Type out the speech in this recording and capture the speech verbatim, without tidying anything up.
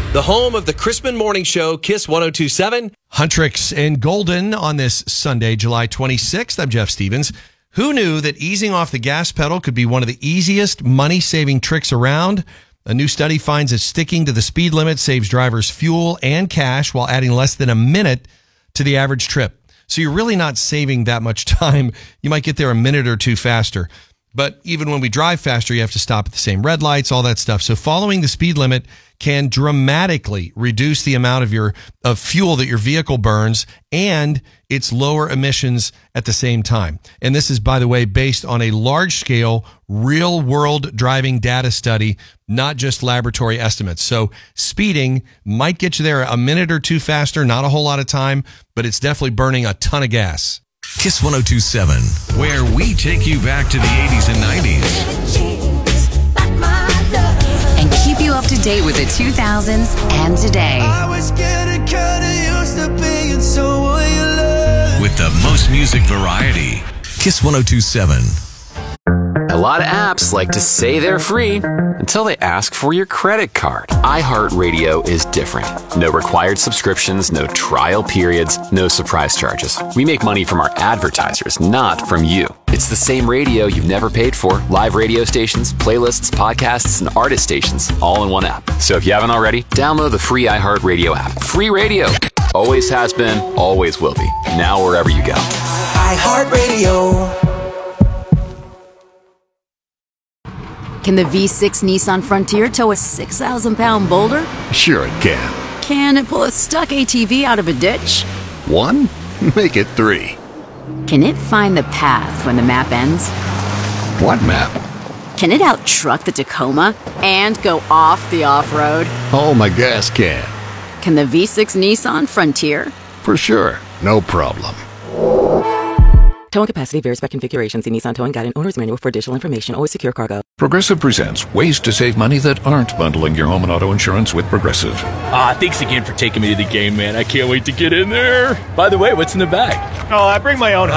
The home of the Crispin Morning Show, Kiss one oh two point seven. Huntrix and Golden on this Sunday, July twenty-sixth. I'm Jeff Stevens. Who knew that easing off the gas pedal could be one of the easiest money-saving tricks around? A new study finds that sticking to the speed limit saves drivers fuel and cash while adding less than a minute to the average trip. So you're really not saving that much time. You might get there a minute or two faster. But even when we drive faster, you have to stop at the same red lights, all that stuff. So following the speed limit can dramatically reduce the amount of your of fuel that your vehicle burns and its lower emissions at the same time. And this is, by the way, based on a large-scale, real-world driving data study, not just laboratory estimates. So speeding might get you there a minute or two faster, not a whole lot of time, but it's definitely burning a ton of gas. Kiss one oh two point seven, where we take you back to the eighties and nineties. And keep you up to date with the two thousands and today. I was getting kinda used to being someone you love. With the most music variety. Kiss one oh two point seven. A lot of apps like to say they're free until they ask for your credit card. iHeartRadio is different. No required subscriptions, no trial periods, no surprise charges. We make money from our advertisers, not from you. It's the same radio you've never paid for. Live radio stations, playlists, podcasts, and artist stations, all in one app. So if you haven't already, download the free iHeartRadio app. Free radio. Always has been, always will be. Now wherever you go. iHeartRadio. Can the V six Nissan Frontier tow a six thousand pound boulder? Sure it can. Can it pull a stuck A T V out of a ditch? One? Make it three. Can it find the path when the map ends? What map? Can it out-truck the Tacoma and go off the off-road? Oh, my gas can. Can the V six Nissan Frontier? For sure. No problem. Towing capacity varies by configuration. See Nissan Towing Guide and Owner's Manual for additional information. Always secure cargo. Progressive presents ways to save money that aren't bundling your home and auto insurance with Progressive. Ah, thanks again for taking me to the game, man. I can't wait to get in there. By the way, what's in the bag? Oh, I bring my own